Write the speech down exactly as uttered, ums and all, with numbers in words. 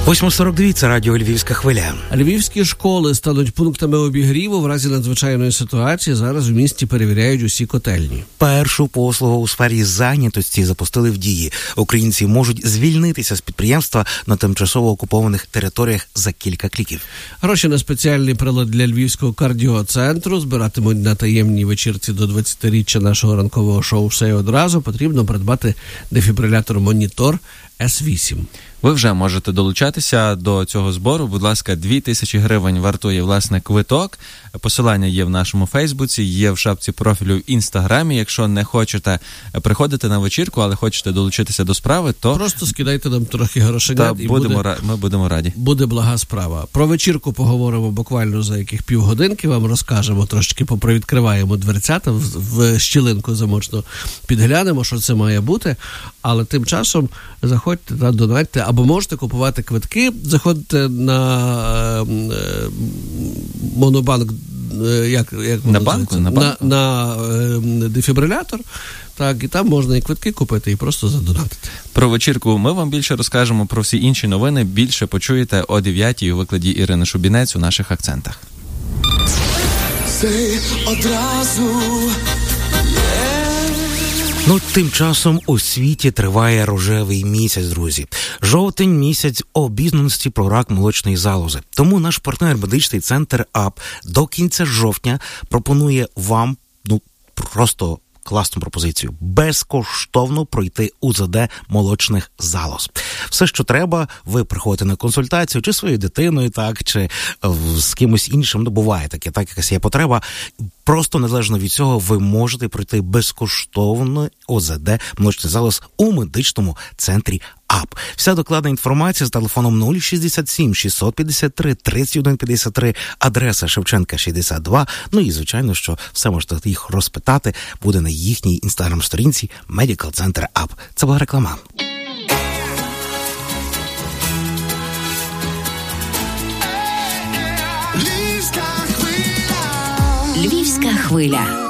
восьма сорок два, це радіо «Львівська хвиля». Львівські школи стануть пунктами обігріву в разі надзвичайної ситуації. Зараз у місті перевіряють усі котельні. Першу послугу у сфері зайнятості запустили в дії. Українці можуть звільнитися з підприємства на тимчасово окупованих територіях за кілька кліків. Гроші на спеціальний прилад для Львівського кардіоцентру збиратимуть на таємній вечірці до двадцятиріччя нашого ранкового шоу «Все одразу». Потрібно придбати дефібрилятор «Монітор» ес вісім. Ви вже можете долучатися до цього збору. Будь ласка, дві тисячі гривень вартує, власне, квиток. Посилання є в нашому Фейсбуці, є в шапці профілю в Інстаграмі. Якщо не хочете приходити на вечірку, але хочете долучитися до справи, то... Просто скидайте нам трохи грошенят, та і будемо, буде, ми будемо раді. Буде блага справа. Про вечірку поговоримо буквально за яких півгодинки, вам розкажемо, трошки попривідкриваємо дверцята, в, в щілинку замочно підглянемо, що це має бути. Але тим часом заходьте та донатьте, або можете купувати квитки, заходьте на е, е, монобанк, е, як, як на банку, на, банку. на, на е, дефібрилятор, так, і там можна і квитки купити, і просто задонатити. Про вечірку ми вам більше розкажемо, про всі інші новини більше почуєте о дев'ятій у викладі Ірини Шубінець у наших акцентах. Це одразу... Ну, тим часом у світі триває рожевий місяць, друзі. Жовтень – місяць обізнаності про рак молочної залози. Тому наш партнер медичний центр АП до кінця жовтня пропонує вам, ну, просто класну пропозицію – безкоштовно пройти УЗД молочних залоз. Все, що треба, ви приходите на консультацію, чи своєю дитиною, так, чи з кимось іншим, ну, буває таке, так, якась є потреба. Просто незалежно від цього ви можете пройти безкоштовно ОЗД молочний залоз у медичному центрі АП. Вся докладна інформація з телефоном нуль шістдесят сім шістсот п'ятдесят три тридцять один п'ятдесят три, адреса Шевченка шістдесят два. Ну і, звичайно, що все можете їх розпитати, буде на їхній інстаграм-сторінці Medical Center АП. Це була реклама. Львівська хвиля.